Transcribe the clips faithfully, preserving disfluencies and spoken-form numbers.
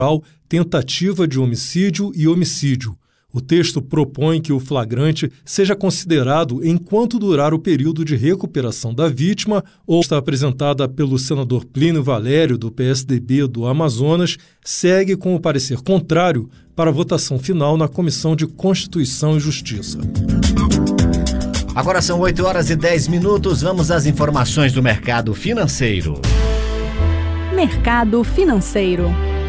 tentativa de homicídio e homicídio. O texto propõe que o flagrante seja considerado enquanto durar o período de recuperação da vítima ou está apresentada pelo senador Plínio Valério, do P S D B do Amazonas, segue com o parecer contrário para a votação final na Comissão de Constituição e Justiça. Agora são oito horas e dez minutos, vamos às informações do mercado financeiro. Mercado financeiro.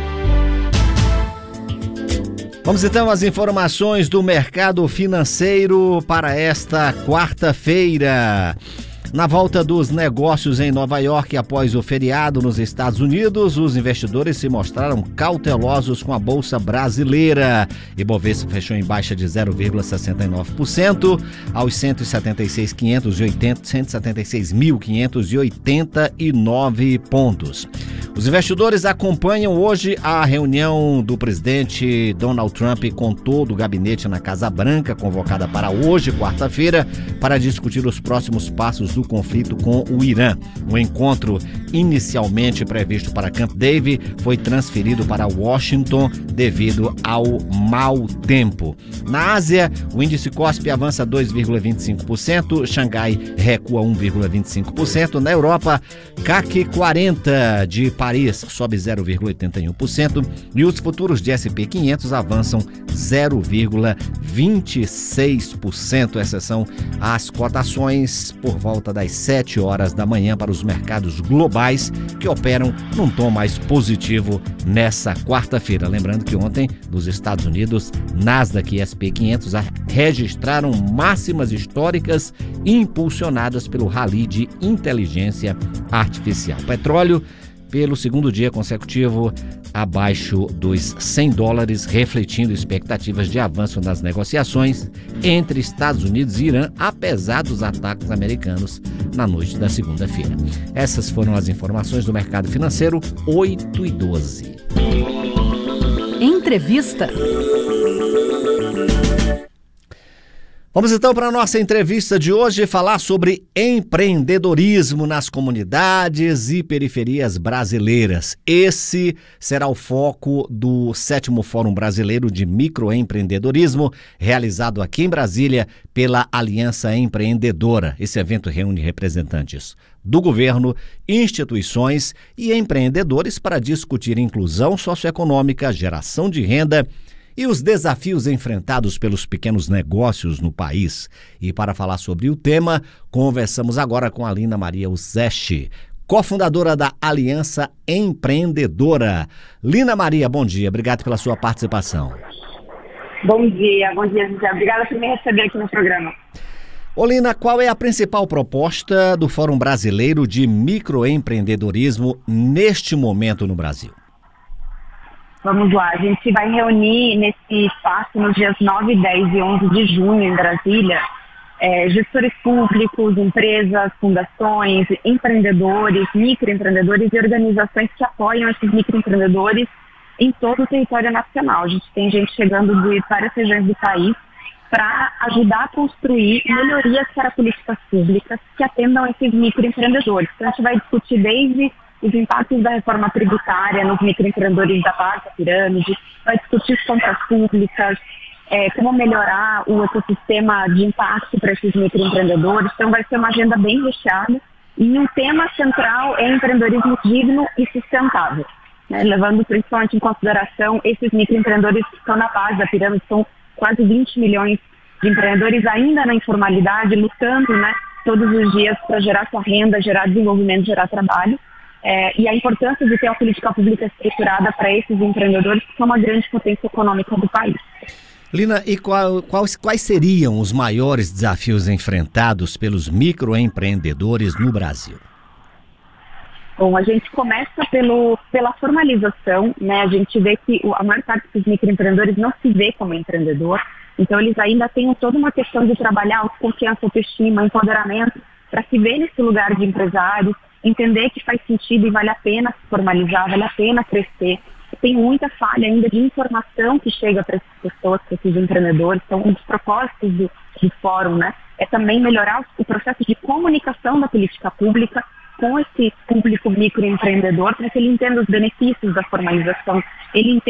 Vamos então às informações do mercado financeiro para esta quarta-feira. Na volta dos negócios em Nova York após o feriado nos Estados Unidos, os investidores se mostraram cautelosos com a Bolsa Brasileira. Ibovespa fechou em baixa de zero vírgula sessenta e nove por cento aos cento e setenta e seis mil quinhentos e oitenta e nove pontos. Os investidores acompanham hoje a reunião do presidente Donald Trump com todo o gabinete na Casa Branca, convocada para hoje, quarta-feira, para discutir os próximos passos do conflito com o Irã. O encontro, inicialmente previsto para Camp David, foi transferido para Washington devido ao mau tempo. Na Ásia, o índice Kospi avança dois vírgula vinte e cinco por cento, Xangai recua um vírgula vinte e cinco por cento. Na Europa, C A C quarenta de Paris sobe zero vírgula oitenta e um por cento e os futuros de S P quinhentos avançam zero vírgula vinte e seis por cento. Essas são as cotações por volta das sete horas da manhã para os mercados globais que operam num tom mais positivo nessa quarta-feira. Lembrando que ontem, nos Estados Unidos, Nasdaq e S P quinhentos registraram máximas históricas impulsionadas pelo rally de inteligência artificial. Petróleo, pelo segundo dia consecutivo, abaixo dos cem dólares, refletindo expectativas de avanço nas negociações entre Estados Unidos e Irã, apesar dos ataques americanos na noite da segunda-feira. Essas foram as informações do mercado financeiro, oito e doze. Entrevista. Vamos então para a nossa entrevista de hoje falar sobre empreendedorismo nas comunidades e periferias brasileiras. Esse será o foco do sétimo Fórum Brasileiro de Microempreendedorismo, realizado aqui em Brasília pela Aliança Empreendedora. Esse evento reúne representantes do governo, instituições e empreendedores para discutir inclusão socioeconômica, geração de renda e os desafios enfrentados pelos pequenos negócios no país. E para falar sobre o tema, conversamos agora com a Lina Maria Uzeschi, cofundadora da Aliança Empreendedora. Lina Maria, bom dia, obrigado pela sua participação. Bom dia, bom dia, José. Obrigada por me receber aqui no programa. Ô Lina, qual é a principal proposta do Fórum Brasileiro de Microempreendedorismo neste momento no Brasil? Vamos lá, a gente vai reunir nesse espaço nos dias nove, dez e onze de junho em Brasília, é, gestores públicos, empresas, fundações, empreendedores, microempreendedores e organizações que apoiam esses microempreendedores em todo o território nacional. A gente tem gente chegando de várias regiões do país para ajudar a construir melhorias para políticas públicas que atendam esses microempreendedores. Então a gente vai discutir desde os impactos da reforma tributária nos microempreendedores da base da pirâmide, vai discutir compras públicas, é, como melhorar o ecossistema de impacto para esses microempreendedores. Então vai ser uma agenda bem recheada e o tema central é empreendedorismo digno e sustentável, né, levando principalmente em consideração esses microempreendedores que estão na base da pirâmide, são quase vinte milhões de empreendedores ainda na informalidade, lutando, né, todos os dias para gerar sua renda, gerar desenvolvimento, gerar trabalho. É, e a importância de ter uma política pública estruturada para esses empreendedores que são uma grande potência econômica do país. Lina, e qual, quais, quais seriam os maiores desafios enfrentados pelos microempreendedores no Brasil? Bom, a gente começa pelo, pela formalização, né? A gente vê que a maior parte dos microempreendedores não se vê como empreendedor, então eles ainda têm toda uma questão de trabalhar autoconfiança, autoestima, empoderamento, para se ver nesse lugar de empresário, entender que faz sentido e vale a pena se formalizar, vale a pena crescer. Tem muita falha ainda de informação que chega para essas pessoas, para esses empreendedores. Então, um dos propósitos do, do fórum, né, é também melhorar o processo de comunicação da política pública, com esse público microempreendedor para que ele entenda os benefícios da formalização, ele entenda